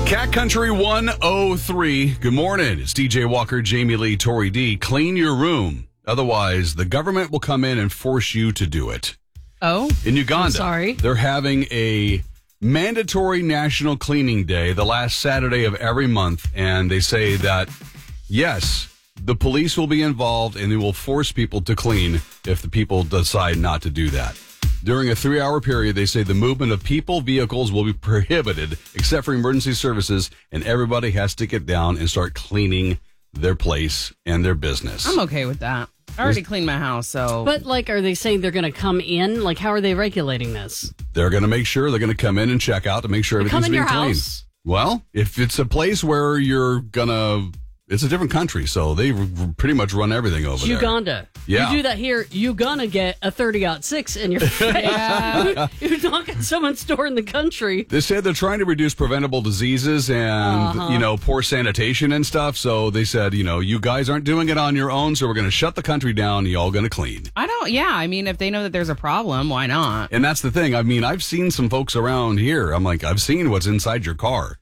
Cat Country 103. Good morning. It's DJ Walker, Jamie Lee, Tori D. Clean your room. Otherwise, the government will come in and force you to do it. Oh? In Uganda. Sorry. They're having a mandatory National Cleaning Day the last Saturday of every month. And they say that, yes, the police will be involved and they will force people to clean if the people decide not to do that. During a 3-hour period, they say the movement of people, vehicles will be prohibited except for emergency services, and everybody has to get down and start cleaning their place and their business. I'm okay with that. I already cleaned my house, so... But, are they saying they're going to come in? How are they regulating this? They're going to make sure they're going to come in and check out to make sure everything's being cleaned. House? Well, if it's a place where you're going to... It's a different country, so they pretty much run everything over there. Uganda. Yeah. You do that here, you're going to get a 30-06 in your face. You're not at someone's store in the country. They said they're trying to reduce preventable diseases and, poor sanitation and stuff. So they said, you guys aren't doing it on your own, so we're going to shut the country down and y'all going to clean. If they know that there's a problem, why not? And that's the thing. I've seen some folks around here. I've seen what's inside your car.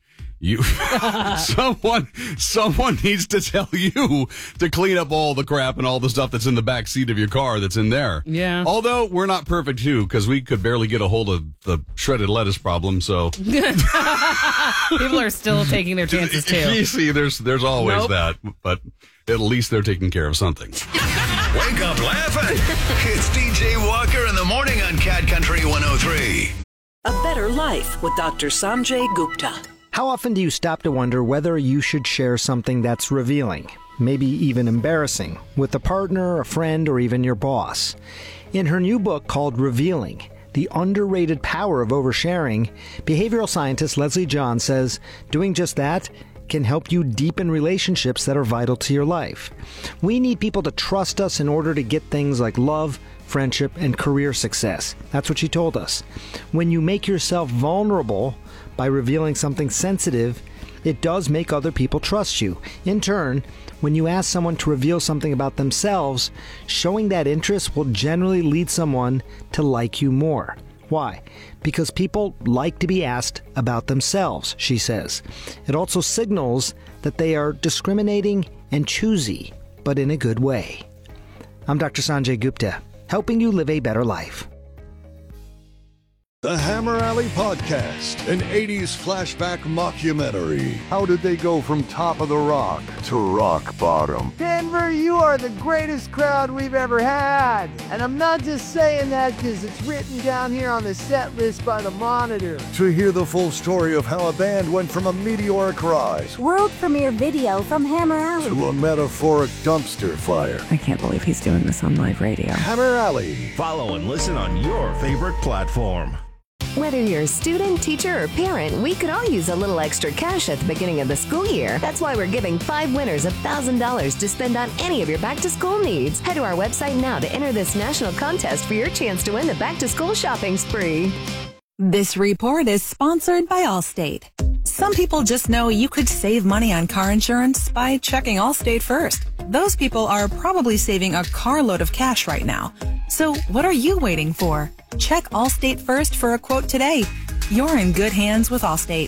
Someone needs to tell you to clean up all the crap and all the stuff that's in the back seat of your car that's in there. Yeah. Although we're not perfect too, because we could barely get a hold of the shredded lettuce problem. So people are still taking their chances too. You see, there's always that, but at least they're taking care of something. Wake up laughing. It's DJ Walker in the morning on Cat Country 103. A Better Life with Dr. Sanjay Gupta. How often do you stop to wonder whether you should share something that's revealing, maybe even embarrassing, with a partner, a friend, or even your boss? In her new book called Revealing, The Underrated Power of Oversharing, behavioral scientist Leslie John says doing just that can help you deepen relationships that are vital to your life. We need people to trust us in order to get things like love, friendship, and career success. That's what she told us. When you make yourself vulnerable by revealing something sensitive, it does make other people trust you. In turn, when you ask someone to reveal something about themselves, showing that interest will generally lead someone to like you more. Why? Because people like to be asked about themselves, she says. It also signals that they are discriminating and choosy, but in a good way. I'm Dr. Sanjay Gupta, helping you live a better life. The Hammer Alley Podcast, an 80s flashback mockumentary. How did they go from top of the rock to rock bottom? Denver, you are the greatest crowd we've ever had. And I'm not just saying that because it's written down here on the set list by the Monitor. To hear the full story of how a band went from a meteoric rise, world premiere video from Hammer Alley, to a metaphoric dumpster fire. I can't believe he's doing this on live radio. Hammer Alley. Follow and listen on your favorite platform. Whether you're a student, teacher, or parent, we could all use a little extra cash at the beginning of the school year. That's why we're giving 5 winners $1,000 to spend on any of your back-to-school needs. Head to our website now to enter this national contest for your chance to win the back-to-school shopping spree. This report is sponsored by Allstate. Some people just know you could save money on car insurance by checking Allstate first. Those people are probably saving a carload of cash right now. So what are you waiting for? Check Allstate first for a quote today. You're in good hands with Allstate.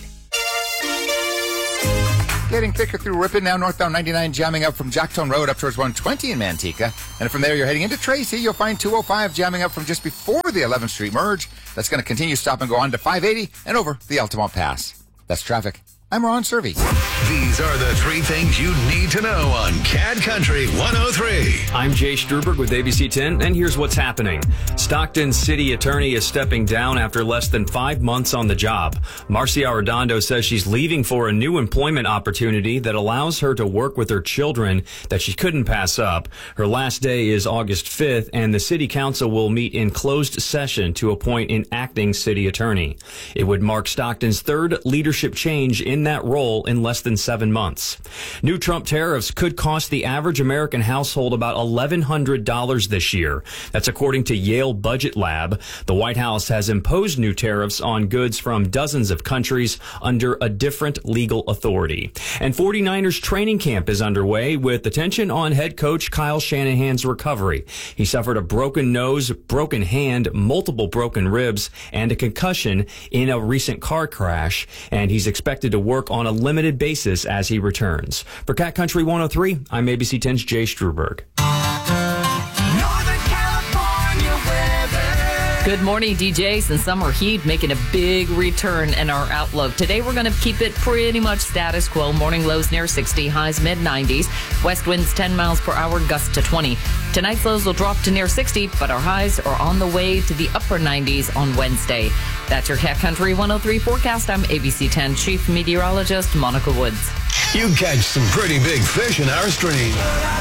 Getting thicker through Ripon, now northbound 99, jamming up from Jacktown Road up towards 120 in Manteca. And from there, you're heading into Tracy. You'll find 205 jamming up from just before the 11th Street merge. That's going to continue stop and go on to 580 and over the Altamont Pass. That's traffic. I'm Ron Servey. These are the 3 things you need to know on Cat Country 103. I'm Jay Struberg with ABC 10, and here's what's happening. Stockton City Attorney is stepping down after less than 5 months on the job. Marcia Arredondo says she's leaving for a new employment opportunity that allows her to work with her children that she couldn't pass up. Her last day is August 5th, and the City Council will meet in closed session to appoint an acting city attorney. It would mark Stockton's third leadership change in that role in less than 7 months. New Trump tariffs could cost the average American household about $1,100 this year. That's according to Yale Budget Lab. The White House has imposed new tariffs on goods from dozens of countries under a different legal authority. And 49ers training camp is underway with attention on head coach Kyle Shanahan's recovery. He suffered a broken nose, broken hand, multiple broken ribs, and a concussion in a recent car crash, and he's expected to work on a limited basis as he returns. For Cat Country 103, I'm ABC 10's Jay Struberg. Good morning, DJs, and summer heat making a big return in our outlook. Today, we're going to keep it pretty much status quo. Morning lows near 60, highs mid-90s. West winds 10 miles per hour, gusts to 20. Tonight's lows will drop to near 60, but our highs are on the way to the upper 90s on Wednesday. That's your Cat Country 103 forecast. I'm ABC 10 Chief Meteorologist Monica Woods. You catch some pretty big fish in our stream.